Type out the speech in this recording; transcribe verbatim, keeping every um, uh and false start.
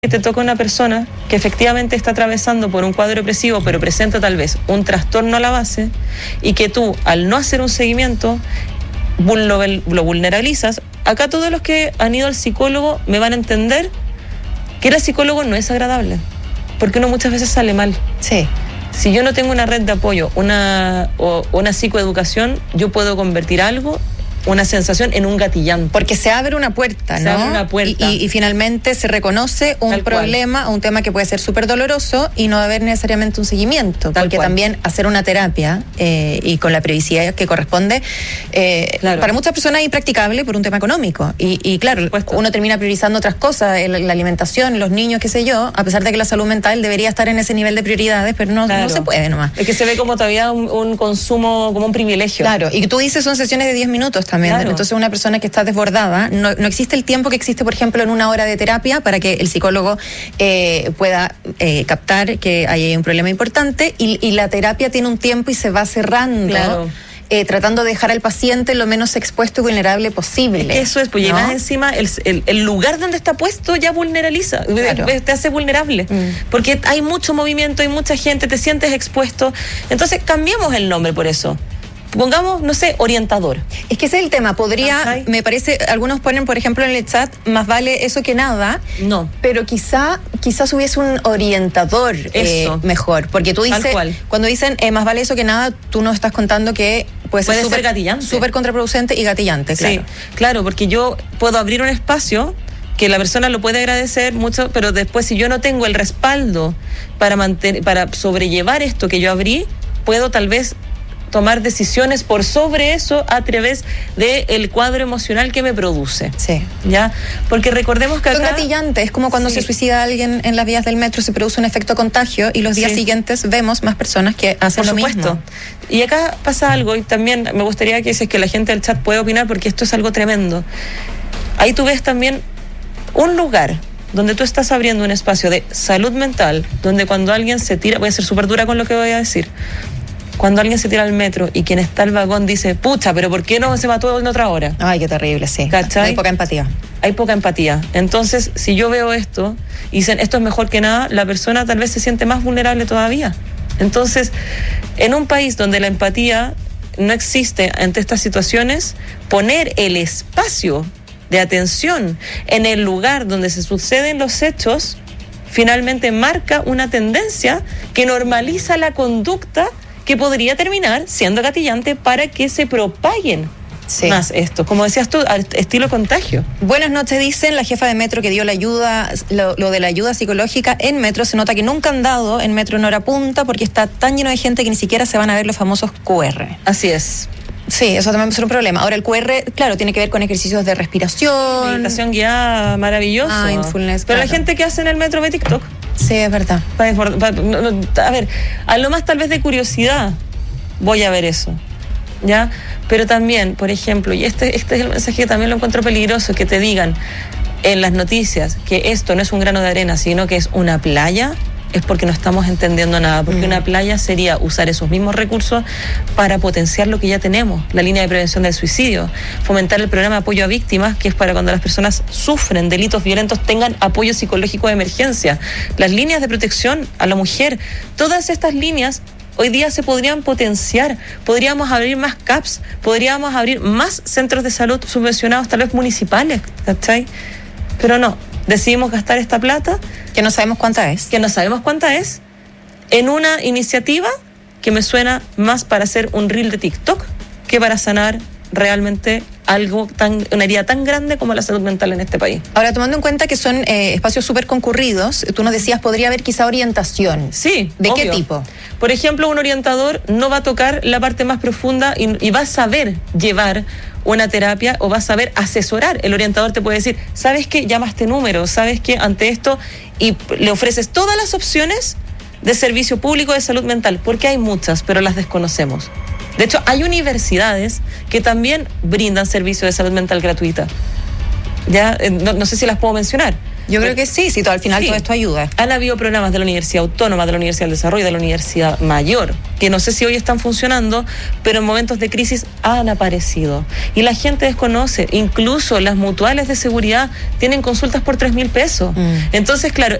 que te toca una persona que efectivamente está atravesando por un cuadro depresivo, pero presenta tal vez un trastorno a la base, y que tú, al no hacer un seguimiento, lo, lo vulnerabilizas. Acá todos los que han ido al psicólogo me van a entender que ir al psicólogo no es agradable, porque uno muchas veces sale mal. Sí. Si yo no tengo una red de apoyo, una, o una psicoeducación, yo puedo convertir algo, una sensación, en un gatillante. Porque se abre una puerta, se ¿no? abre una puerta. Y, y, y finalmente se reconoce un Tal problema, cual. un tema que puede ser súper doloroso y no haber necesariamente un seguimiento. Tal porque cual. También hacer una terapia eh, y con la previsión que corresponde, eh, Claro. para muchas personas es impracticable por un tema económico. Y, y claro, uno termina priorizando otras cosas, el, la alimentación, los niños, qué sé yo, a pesar de que la salud mental debería estar en ese nivel de prioridades, pero no, Claro. no se puede nomás. Es que se ve como todavía un, un consumo, como un privilegio. Claro, y tú dices son sesiones de diez minutos también. Claro. Entonces una persona que está desbordada, no, no existe el tiempo que existe, por ejemplo, en una hora de terapia para que el psicólogo eh, pueda eh, captar que hay un problema importante, y, y la terapia tiene un tiempo y se va cerrando. Claro. Eh, tratando de dejar al paciente lo menos expuesto y vulnerable posible. Es que eso es, pues ¿no? llegas encima, el, el, el lugar donde está puesto ya vulneraliza, Claro. te hace vulnerable, mm. porque hay mucho movimiento, hay mucha gente, te sientes expuesto. Entonces cambiemos el nombre por eso. Pongamos, no sé, orientador. Es que ese es el tema. Podría, Ajá. me parece, algunos ponen, por ejemplo, en el chat, más vale eso que nada. No. Pero quizá, quizás hubiese un orientador eh, mejor. Porque tú dices, cuando dicen eh, más vale eso que nada, tú no estás contando que puede ser, Puede super, ser gatillante. súper contraproducente y gatillante, claro. Sí, claro, porque yo puedo abrir un espacio que la persona lo puede agradecer mucho, pero después, si yo no tengo el respaldo para mantener, para sobrellevar esto que yo abrí, puedo tal vez tomar decisiones por sobre eso a través del cuadro emocional que me produce. Sí. ¿Ya? Porque recordemos que acá... Son gatillantes, es como cuando Sí. se suicida alguien en las vías del metro, se produce un efecto contagio y los días Sí. siguientes vemos más personas que hacen Por lo supuesto. mismo. Y acá pasa algo, y también me gustaría que, si es que la gente del chat puede opinar, porque esto es algo tremendo. Ahí tú ves también un lugar donde tú estás abriendo un espacio de salud mental, donde cuando alguien se tira, voy a ser súper dura con lo que voy a decir, cuando alguien se tira al metro y quien está al vagón dice, pucha, pero ¿por qué no se mató en otra hora? Ay, qué terrible, sí. ¿Cachai? Hay poca empatía. Hay poca empatía. Entonces, si yo veo esto y dicen, esto es mejor que nada, la persona tal vez se siente más vulnerable todavía. Entonces, en un país donde la empatía no existe ante estas situaciones, poner el espacio de atención en el lugar donde se suceden los hechos, finalmente marca una tendencia que normaliza la conducta que podría terminar siendo gatillante para que se propaguen sí. más esto. Como decías tú, al estilo contagio. Buenas noches, dicen la jefa de Metro que dio la ayuda, lo, lo de la ayuda psicológica en Metro. Se nota que nunca han dado en Metro en hora punta porque está tan lleno de gente que ni siquiera se van a ver los famosos Q R. Así es. Sí, eso también puede ser un problema. Ahora el Q R, claro, tiene que ver con ejercicios de respiración. Meditación guiada, maravilloso. Mindfulness. Pero claro. La gente que hace en el metro ve TikTok. Sí, es verdad. Pa, pa, no, no, a ver, a lo más tal vez de curiosidad voy a ver eso, ¿ya? Pero también, por ejemplo, y este, este es el mensaje que también lo encuentro peligroso, que te digan en las noticias que esto no es un grano de arena, sino que es una playa, es porque no estamos entendiendo nada, porque mm. una playa sería usar esos mismos recursos para potenciar lo que ya tenemos, la línea de prevención del suicidio, fomentar el programa de apoyo a víctimas, que es para cuando las personas sufren delitos violentos tengan apoyo psicológico de emergencia, las líneas de protección a la mujer, todas estas líneas hoy día se podrían potenciar, podríamos abrir más C A Ps, podríamos abrir más centros de salud subvencionados, tal vez municipales, ¿cachai? Pero no, decidimos gastar esta plata, que no sabemos cuánta es, que no sabemos cuánta es, en una iniciativa que me suena más para hacer un reel de TikTok que para sanar realmente algo tan, una herida tan grande como la salud mental en este país. Ahora, tomando en cuenta que son eh, espacios súper concurridos, tú nos decías, podría haber quizá orientación. Sí, ¿de obvio. qué tipo? Por ejemplo, un orientador no va a tocar la parte más profunda y, y va a saber llevar una terapia o va a saber asesorar. El orientador te puede decir, ¿sabes qué? Llama a este número, ¿sabes qué? Ante esto, y le ofreces todas las opciones de servicio público de salud mental, porque hay muchas, pero las desconocemos. De hecho, hay universidades que también brindan servicio de salud mental gratuita. Ya, no, no sé si las puedo mencionar. Yo creo que sí, sí, todo, al final sí. todo esto ayuda. Han habido programas de la Universidad Autónoma, de la Universidad del Desarrollo, de la Universidad Mayor, que no sé si hoy están funcionando, pero en momentos de crisis han aparecido. Y la gente desconoce, incluso las mutuales de seguridad tienen consultas por tres mil pesos. Mm. Entonces, claro,